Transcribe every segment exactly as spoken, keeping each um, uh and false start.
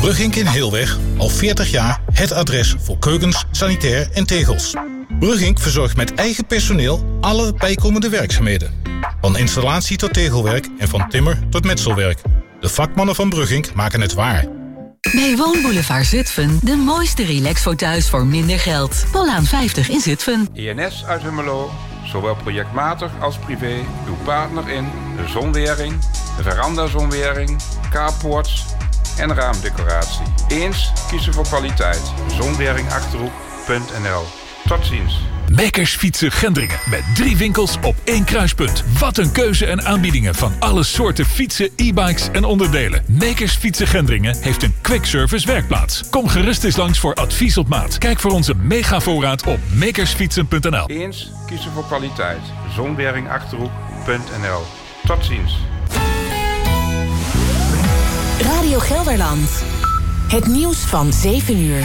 Brugink in Heelweg, al veertig jaar het adres voor keukens, sanitair en tegels. Brugink verzorgt met eigen personeel alle bijkomende werkzaamheden. Van installatie tot tegelwerk en van timmer tot metselwerk. De vakmannen van Brugink maken het waar. Bij Woonboulevard Zutphen de mooiste relaxfoto's voor minder geld. Polaan vijftig in Zutphen. I N S uit Hummelo, zowel projectmatig als privé, uw partner in de zonwering, de veranda-zonwering, carports en raamdecoratie. Eens kiezen voor kwaliteit. zonweringachterhoek punt n l. Tot ziens. Mekkers Fietsen Gendringen met drie winkels op één kruispunt. Wat een keuze en aanbiedingen van alle soorten fietsen, e-bikes en onderdelen. Mekkers Fietsen Gendringen heeft een quick service werkplaats. Kom gerust eens langs voor advies op maat. Kijk voor onze megavoorraad op mekersfietsen punt n l. Eens kiezen voor kwaliteit. zonweringachterhoek punt n l. Tot ziens. Radio Gelderland. Het nieuws van zeven uur.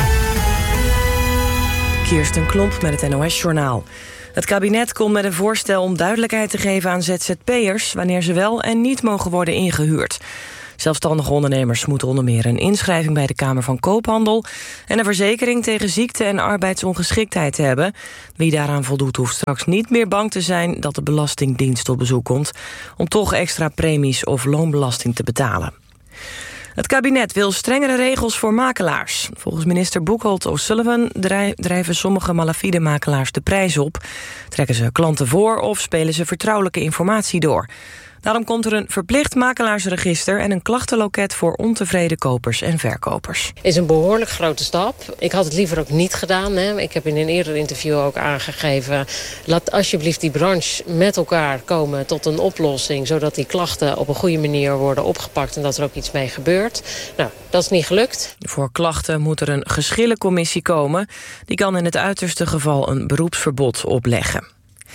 Kirsten Klomp met het N O S-journaal. Het kabinet komt met een voorstel om duidelijkheid te geven aan Z Z P'ers... wanneer ze wel en niet mogen worden ingehuurd. Zelfstandige ondernemers moeten onder meer een inschrijving bij de Kamer van Koophandel... en een verzekering tegen ziekte en arbeidsongeschiktheid hebben. Wie daaraan voldoet hoeft straks niet meer bang te zijn... dat de Belastingdienst op bezoek komt... om toch extra premies of loonbelasting te betalen. Het kabinet wil strengere regels voor makelaars. Volgens minister Boekholt O'Sullivan drijven sommige malafide makelaars de prijs op. Trekken ze klanten voor of spelen ze vertrouwelijke informatie door. Daarom komt er een verplicht makelaarsregister en een klachtenloket voor ontevreden kopers en verkopers. Is een behoorlijk grote stap. Ik had het liever ook niet gedaan. Hè. Ik heb in een eerder interview ook aangegeven... laat alsjeblieft die branche met elkaar komen tot een oplossing... zodat die klachten op een goede manier worden opgepakt... en dat er ook iets mee gebeurt. Nou, dat is niet gelukt. Voor klachten moet er een geschillencommissie komen. Die kan in het uiterste geval een beroepsverbod opleggen.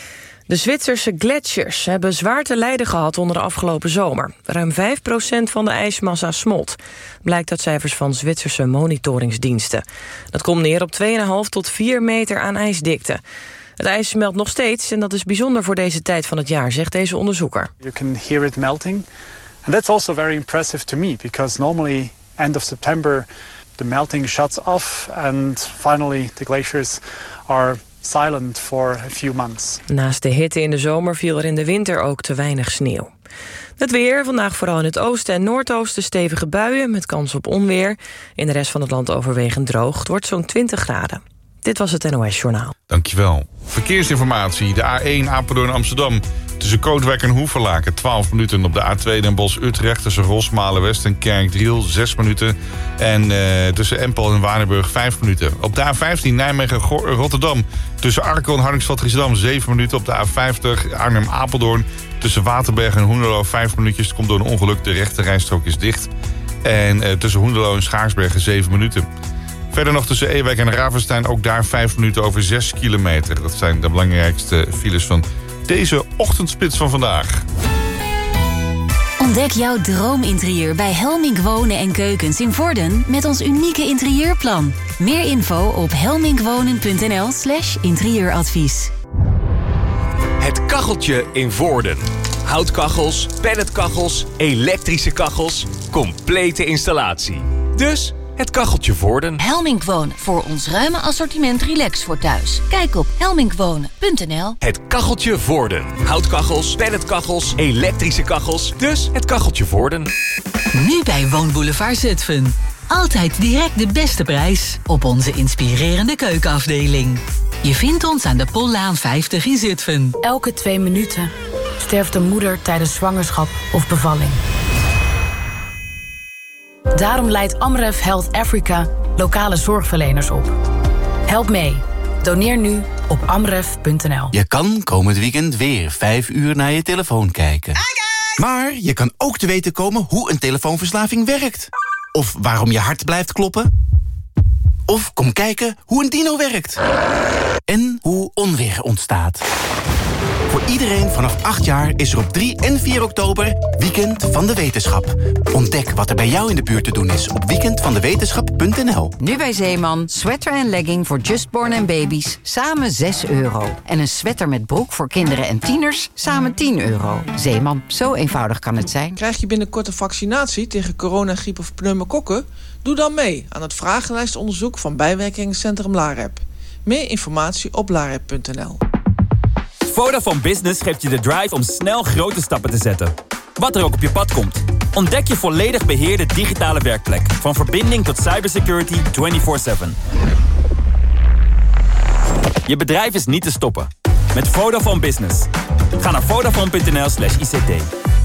De Zwitserse gletsjers hebben zwaar te lijden gehad onder de afgelopen zomer. Ruim vijf procent van de ijsmassa smolt. Blijkt uit cijfers van Zwitserse monitoringsdiensten. Dat komt neer op twee komma vijf tot vier meter aan ijsdikte. Het ijs smelt nog steeds en dat is bijzonder voor deze tijd van het jaar, zegt deze onderzoeker. You can hear it melting. And that's also very impressive to me, because normally end of September the melting shuts off and finally the glaciers are silent for a few months. Naast de hitte in de zomer viel er in de winter ook te weinig sneeuw. Het weer, vandaag vooral in het oosten en noordoosten stevige buien met kans op onweer. In de rest van het land overwegend droog. Het wordt zo'n twintig graden. Dit was het N O S-journaal. Dankjewel. Verkeersinformatie. De A één Apeldoorn-Amsterdam. Tussen Kootwijk en Hoeverlaken twaalf minuten. Op de A twee Den Bosch-Utrecht tussen Rosmalen-West en Kerkdriel zes minuten. En uh, tussen Empel en Waardenburg vijf minuten. Op de A vijftien Nijmegen-Rotterdam tussen Arkel en Hardingsveld-Giessendam zeven minuten. Op de A vijftig Arnhem-Apeldoorn tussen Waterberg en Hoenderloo vijf minuutjes. Het komt door een ongeluk. De rechte rijstrook is dicht. En uh, tussen Hoenderloo en Schaarsbergen zeven minuten. Verder nog tussen Ewijk en Ravenstein ook daar vijf minuten over zes kilometer. Dat zijn de belangrijkste files van deze ochtendspits van vandaag. Ontdek jouw droominterieur bij Helmink Wonen en Keukens in Vorden met ons unieke interieurplan. Meer info op helminkwonen punt n l slash interieuradvies. Het kacheltje in Vorden. Houtkachels, pelletkachels, elektrische kachels, complete installatie. Dus het kacheltje Vorden. Helmink Wonen, voor ons ruime assortiment relax voor thuis. Kijk op helminkwonen punt n l. Het kacheltje Vorden. Houtkachels, pelletkachels, elektrische kachels. Dus het kacheltje Vorden. Nu bij Woonboulevard Zutphen. Altijd direct de beste prijs op onze inspirerende keukenafdeling. Je vindt ons aan de Pollaan vijftig in Zutphen. Elke twee minuten sterft een moeder tijdens zwangerschap of bevalling. Daarom leidt Amref Health Africa lokale zorgverleners op. Help mee. Doneer nu op amref punt n l. Je kan komend weekend weer vijf uur naar je telefoon kijken. Maar je kan ook te weten komen hoe een telefoonverslaving werkt. Of waarom je hart blijft kloppen. Of kom kijken hoe een dino werkt. En hoe onweer ontstaat. Voor iedereen vanaf acht jaar is er op drie en vier oktober Weekend van de Wetenschap. Ontdek wat er bij jou in de buurt te doen is op weekend van de wetenschap punt n l. Nu bij Zeeman, sweater en legging voor Justborn en baby's, samen zes euro. En een sweater met broek voor kinderen en tieners, samen tien euro. Zeeman, zo eenvoudig kan het zijn. Krijg je binnenkort een vaccinatie tegen corona, griep of pneumokokken? Doe dan mee aan het vragenlijstonderzoek van Bijwerkingencentrum LAREP. Meer informatie op larep punt n l. Vodafone Business geeft je de drive om snel grote stappen te zetten. Wat er ook op je pad komt. Ontdek je volledig beheerde digitale werkplek. Van verbinding tot cybersecurity vierentwintig zeven. Je bedrijf is niet te stoppen. Met Vodafone Business. Ga naar vodafone punt n l slash i c t.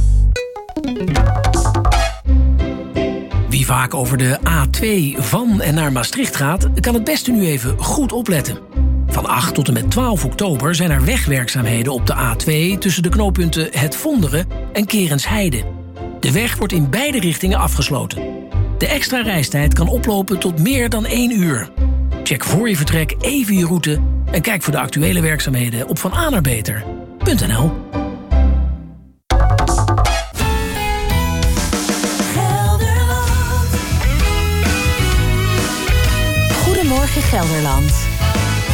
Wie vaak over de A twee van en naar Maastricht gaat, kan het beste nu even goed opletten. Van acht tot en met twaalf oktober zijn er wegwerkzaamheden op de A twee... tussen de knooppunten Het Vonderen en Kerensheide. De weg wordt in beide richtingen afgesloten. De extra reistijd kan oplopen tot meer dan één uur. Check voor je vertrek even je route en kijk voor de actuele werkzaamheden op van a naar beter punt n l. Goedemorgen Gelderland.